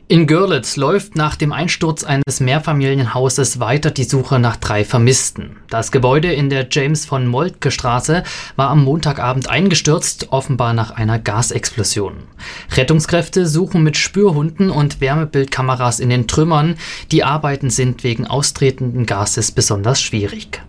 In Görlitz läuft nach dem Einsturz eines Mehrfamilienhauses weiter die Suche nach 3 Vermissten. Das Gebäude in der James-von-Moltke-Straße war am Montagabend eingestürzt, offenbar nach einer Gasexplosion. Rettungskräfte suchen mit Spürhunden und Wärmebildkameras in den Trümmern. Die Arbeiten sind wegen austretenden Gases besonders schwierig.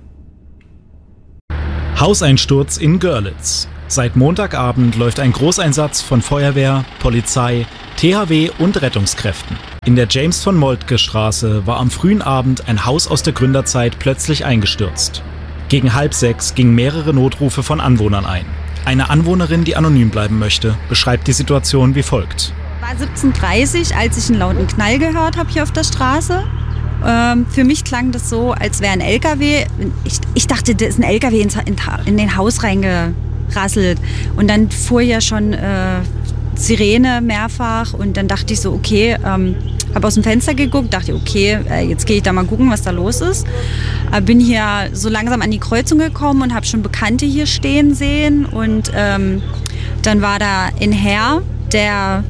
Hauseinsturz in Görlitz. Seit Montagabend läuft ein Großeinsatz von Feuerwehr, Polizei, THW und Rettungskräften. In der James-von-Moltke-Straße war am frühen Abend ein Haus aus der Gründerzeit plötzlich eingestürzt. Gegen 5:30 gingen mehrere Notrufe von Anwohnern ein. Eine Anwohnerin, die anonym bleiben möchte, beschreibt die Situation wie folgt. War 17:30, als ich einen lauten Knall gehört habe hier auf der Straße. Für mich klang das so, als wäre ein LKW. Ich dachte, da ist ein LKW in den Haus reingerasselt. Und dann fuhr ja schon Sirene mehrfach. Und dann dachte ich so, okay, habe aus dem Fenster geguckt, dachte, okay, jetzt gehe ich da mal gucken, was da los ist. Bin hier so langsam an die Kreuzung gekommen und habe schon Bekannte hier stehen sehen. Und dann war da ein Herr, der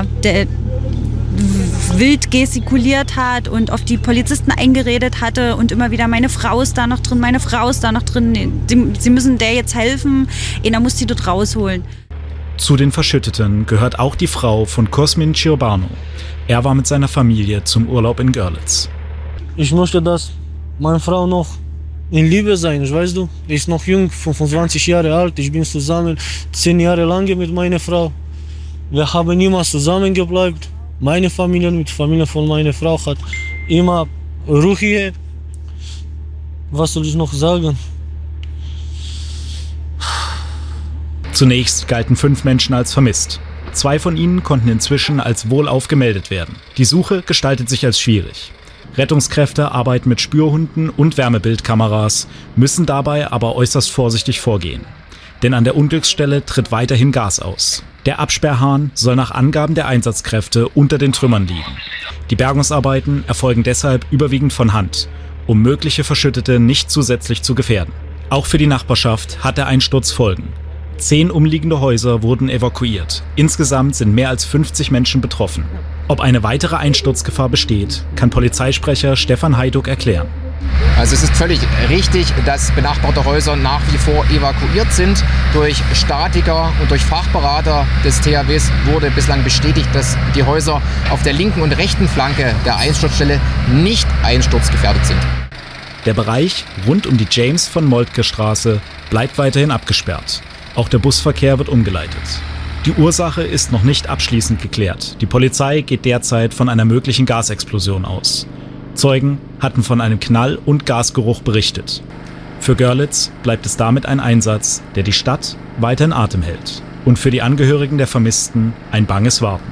wild gestikuliert hat und auf die Polizisten eingeredet hatte und immer wieder, meine Frau ist da noch drin, meine Frau ist da noch drin, sie müssen der jetzt helfen, einer muss die dort rausholen. Zu den Verschütteten gehört auch die Frau von Cosmin Ciobanu. Er war mit seiner Familie zum Urlaub in Görlitz. Ich möchte, dass meine Frau noch in Liebe sein, weißt du? Die ist noch jung, 25 Jahre alt, ich bin zusammen 10 Jahre lang mit meiner Frau. Wir haben niemals zusammengebleibt. Meine Familie mit der Familie von meiner Frau hat immer Ruhe. Was soll ich noch sagen? Zunächst galten 5 Menschen als vermisst. 2 von ihnen konnten inzwischen als wohlauf gemeldet werden. Die Suche gestaltet sich als schwierig. Rettungskräfte arbeiten mit Spürhunden und Wärmebildkameras, müssen dabei aber äußerst vorsichtig vorgehen. Denn an der Unglücksstelle tritt weiterhin Gas aus. Der Absperrhahn soll nach Angaben der Einsatzkräfte unter den Trümmern liegen. Die Bergungsarbeiten erfolgen deshalb überwiegend von Hand, um mögliche Verschüttete nicht zusätzlich zu gefährden. Auch für die Nachbarschaft hat der Einsturz Folgen. 10 umliegende Häuser wurden evakuiert. Insgesamt sind mehr als 50 Menschen betroffen. Ob eine weitere Einsturzgefahr besteht, kann Polizeisprecher Stefan Heiduk erklären. Also es ist völlig richtig, dass benachbarte Häuser nach wie vor evakuiert sind. Durch Statiker und durch Fachberater des THWs wurde bislang bestätigt, dass die Häuser auf der linken und rechten Flanke der Einsturzstelle nicht einsturzgefährdet sind. Der Bereich rund um die James-von-Moltke-Straße bleibt weiterhin abgesperrt. Auch der Busverkehr wird umgeleitet. Die Ursache ist noch nicht abschließend geklärt. Die Polizei geht derzeit von einer möglichen Gasexplosion aus. Zeugen hatten von einem Knall und Gasgeruch berichtet. Für Görlitz bleibt es damit ein Einsatz, der die Stadt weiter in Atem hält. Und für die Angehörigen der Vermissten ein banges Warten.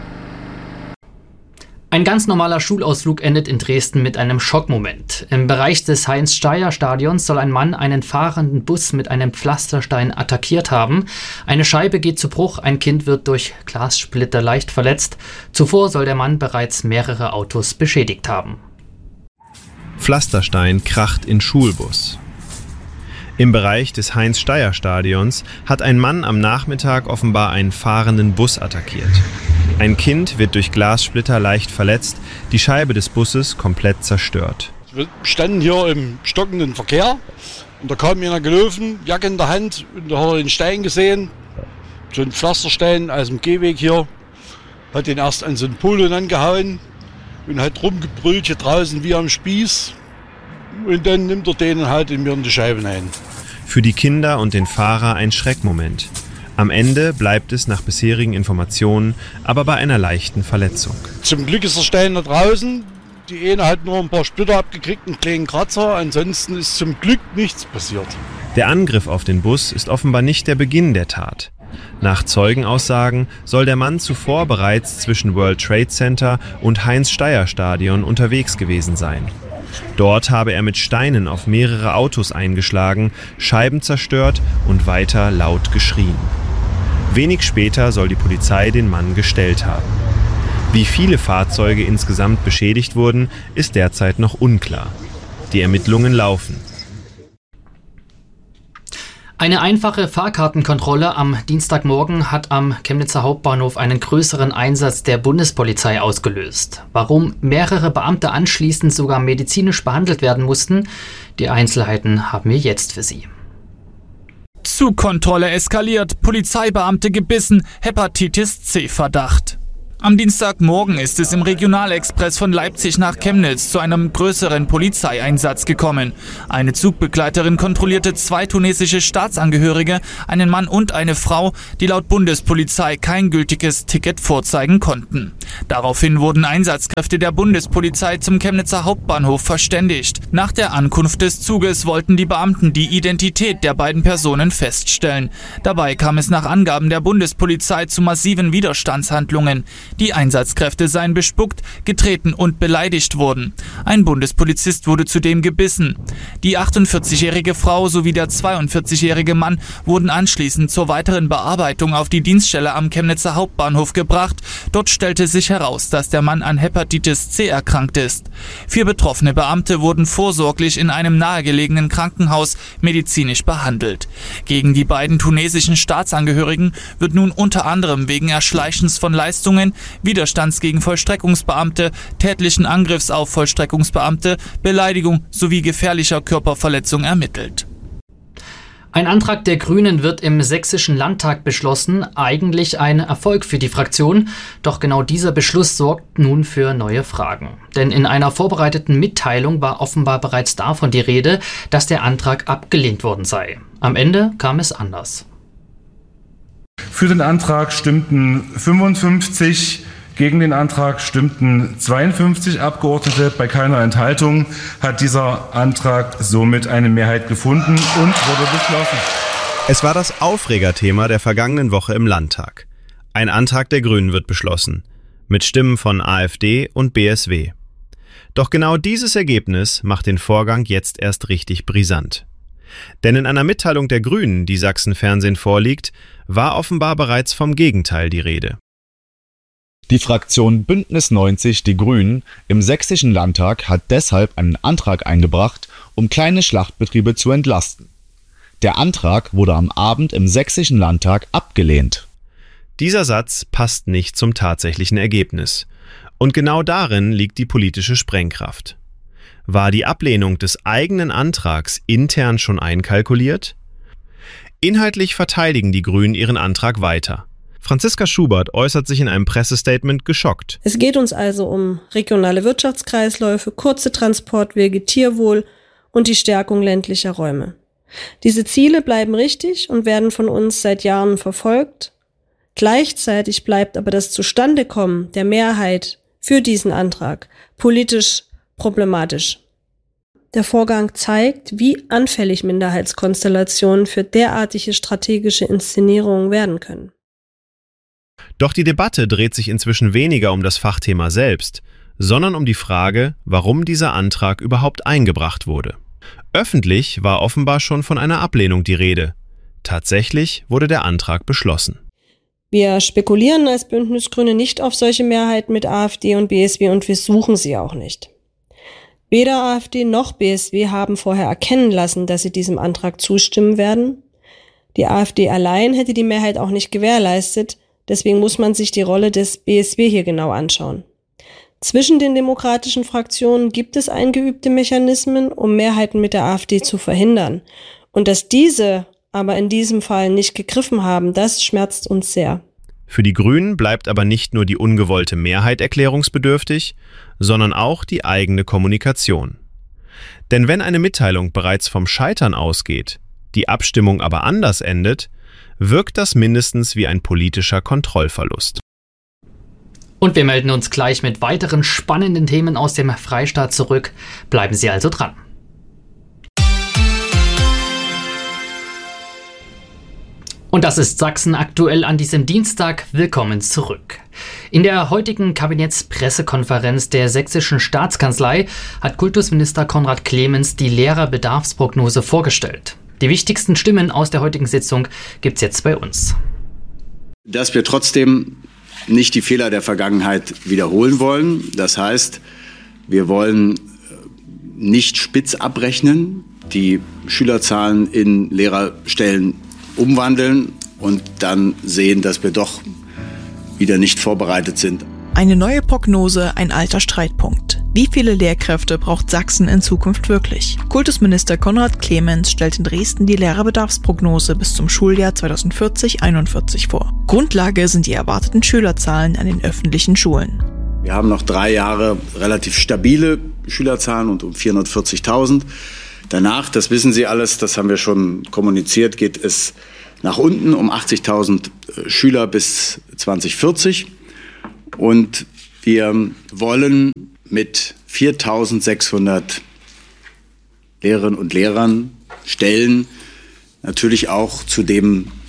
Ein ganz normaler Schulausflug endet in Dresden mit einem Schockmoment. Im Bereich des Heinz-Steier-Stadions soll ein Mann einen fahrenden Bus mit einem Pflasterstein attackiert haben. Eine Scheibe geht zu Bruch, ein Kind wird durch Glassplitter leicht verletzt. Zuvor soll der Mann bereits mehrere Autos beschädigt haben. Pflasterstein kracht in Schulbus. Im Bereich des Heinz-Steier-Stadions hat ein Mann am Nachmittag offenbar einen fahrenden Bus attackiert. Ein Kind wird durch Glassplitter leicht verletzt, die Scheibe des Busses komplett zerstört. Wir standen hier im stockenden Verkehr und da kam einer gelaufen, Jacke in der Hand, und da hat er den Stein gesehen, so einen Pflasterstein aus dem Gehweg hier, hat den erst an so einen Polo angehauen und hat rumgebrüllt hier draußen wie am Spieß und dann nimmt er den halt in mir in die Scheiben ein. Für die Kinder und den Fahrer ein Schreckmoment. Am Ende bleibt es nach bisherigen Informationen aber bei einer leichten Verletzung. Zum Glück ist der Stein da draußen. Die eine hat nur ein paar Splitter abgekriegt, einen kleinen Kratzer. Ansonsten ist zum Glück nichts passiert. Der Angriff auf den Bus ist offenbar nicht der Beginn der Tat. Nach Zeugenaussagen soll der Mann zuvor bereits zwischen World Trade Center und Heinz-Steier-Stadion unterwegs gewesen sein. Dort habe er mit Steinen auf mehrere Autos eingeschlagen, Scheiben zerstört und weiter laut geschrien. Wenig später soll die Polizei den Mann gestellt haben. Wie viele Fahrzeuge insgesamt beschädigt wurden, ist derzeit noch unklar. Die Ermittlungen laufen. Eine einfache Fahrkartenkontrolle am Dienstagmorgen hat am Chemnitzer Hauptbahnhof einen größeren Einsatz der Bundespolizei ausgelöst. Warum mehrere Beamte anschließend sogar medizinisch behandelt werden mussten, die Einzelheiten haben wir jetzt für Sie. Zugkontrolle eskaliert, Polizeibeamte gebissen, Hepatitis-C-Verdacht. Am Dienstagmorgen ist es im Regionalexpress von Leipzig nach Chemnitz zu einem größeren Polizeieinsatz gekommen. Eine Zugbegleiterin kontrollierte 2 tunesische Staatsangehörige, einen Mann und eine Frau, die laut Bundespolizei kein gültiges Ticket vorzeigen konnten. Daraufhin wurden Einsatzkräfte der Bundespolizei zum Chemnitzer Hauptbahnhof verständigt. Nach der Ankunft des Zuges wollten die Beamten die Identität der beiden Personen feststellen. Dabei kam es nach Angaben der Bundespolizei zu massiven Widerstandshandlungen. Die Einsatzkräfte seien bespuckt, getreten und beleidigt worden. Ein Bundespolizist wurde zudem gebissen. Die 48-jährige Frau sowie der 42-jährige Mann wurden anschließend zur weiteren Bearbeitung auf die Dienststelle am Chemnitzer Hauptbahnhof gebracht. Dort stellte sich heraus, dass der Mann an Hepatitis C erkrankt ist. 4 betroffene Beamte wurden vorsorglich in einem nahegelegenen Krankenhaus medizinisch behandelt. Gegen die beiden tunesischen Staatsangehörigen wird nun unter anderem wegen Erschleichens von Leistungen, Widerstands gegen Vollstreckungsbeamte, tätlichen Angriffs auf Vollstreckungsbeamte, Beleidigung sowie gefährlicher Körperverletzung ermittelt. Ein Antrag der Grünen wird im Sächsischen Landtag beschlossen, eigentlich ein Erfolg für die Fraktion. Doch genau dieser Beschluss sorgt nun für neue Fragen. Denn in einer vorbereiteten Mitteilung war offenbar bereits davon die Rede, dass der Antrag abgelehnt worden sei. Am Ende kam es anders. Für den Antrag stimmten 55, gegen den Antrag stimmten 52 Abgeordnete. Bei keiner Enthaltung hat dieser Antrag somit eine Mehrheit gefunden und wurde beschlossen. Es war das Aufregerthema der vergangenen Woche im Landtag. Ein Antrag der Grünen wird beschlossen, mit Stimmen von AfD und BSW. Doch genau dieses Ergebnis macht den Vorgang jetzt erst richtig brisant. Denn in einer Mitteilung der Grünen, die Sachsen-Fernsehen vorliegt, war offenbar bereits vom Gegenteil die Rede. Die Fraktion Bündnis 90 Die Grünen im Sächsischen Landtag hat deshalb einen Antrag eingebracht, um kleine Schlachtbetriebe zu entlasten. Der Antrag wurde am Abend im Sächsischen Landtag abgelehnt. Dieser Satz passt nicht zum tatsächlichen Ergebnis. Und genau darin liegt die politische Sprengkraft. War die Ablehnung des eigenen Antrags intern schon einkalkuliert? Inhaltlich verteidigen die Grünen ihren Antrag weiter. Franziska Schubert äußert sich in einem Pressestatement geschockt. Es geht uns also um regionale Wirtschaftskreisläufe, kurze Transportwege, Tierwohl und die Stärkung ländlicher Räume. Diese Ziele bleiben richtig und werden von uns seit Jahren verfolgt. Gleichzeitig bleibt aber das Zustandekommen der Mehrheit für diesen Antrag politisch problematisch. Der Vorgang zeigt, wie anfällig Minderheitskonstellationen für derartige strategische Inszenierungen werden können. Doch die Debatte dreht sich inzwischen weniger um das Fachthema selbst, sondern um die Frage, warum dieser Antrag überhaupt eingebracht wurde. Öffentlich war offenbar schon von einer Ablehnung die Rede. Tatsächlich wurde der Antrag beschlossen. Wir spekulieren als Bündnis Grüne nicht auf solche Mehrheiten mit AfD und BSW und wir suchen sie auch nicht. Weder AfD noch BSW haben vorher erkennen lassen, dass sie diesem Antrag zustimmen werden. Die AfD allein hätte die Mehrheit auch nicht gewährleistet, deswegen muss man sich die Rolle des BSW hier genau anschauen. Zwischen den demokratischen Fraktionen gibt es eingeübte Mechanismen, um Mehrheiten mit der AfD zu verhindern. Und dass diese aber in diesem Fall nicht gegriffen haben, das schmerzt uns sehr. Für die Grünen bleibt aber nicht nur die ungewollte Mehrheit erklärungsbedürftig, sondern auch die eigene Kommunikation. Denn wenn eine Mitteilung bereits vom Scheitern ausgeht, die Abstimmung aber anders endet, wirkt das mindestens wie ein politischer Kontrollverlust. Und wir melden uns gleich mit weiteren spannenden Themen aus dem Freistaat zurück. Bleiben Sie also dran. Und das ist Sachsen aktuell an diesem Dienstag. Willkommen zurück. In der heutigen Kabinettspressekonferenz der Sächsischen Staatskanzlei hat Kultusminister Konrad Clemens die Lehrerbedarfsprognose vorgestellt. Die wichtigsten Stimmen aus der heutigen Sitzung gibt's jetzt bei uns. Dass wir trotzdem nicht die Fehler der Vergangenheit wiederholen wollen. Das heißt, wir wollen nicht spitz abrechnen, die Schülerzahlen in Lehrerstellen umwandeln und dann sehen, dass wir doch wieder nicht vorbereitet sind. Eine neue Prognose, ein alter Streitpunkt. Wie viele Lehrkräfte braucht Sachsen in Zukunft wirklich? Kultusminister Konrad Clemens stellt in Dresden die Lehrerbedarfsprognose bis zum Schuljahr 2040/41 vor. Grundlage sind die erwarteten Schülerzahlen an den öffentlichen Schulen. Wir haben noch 3 Jahre relativ stabile Schülerzahlen und um 440.000. Danach, das wissen Sie alles, das haben wir schon kommuniziert, geht es nach unten um 80.000 Schüler bis 2040. Und wir wollen mit 4.600 Lehrerinnen und Lehrern Stellen natürlich auch zu dem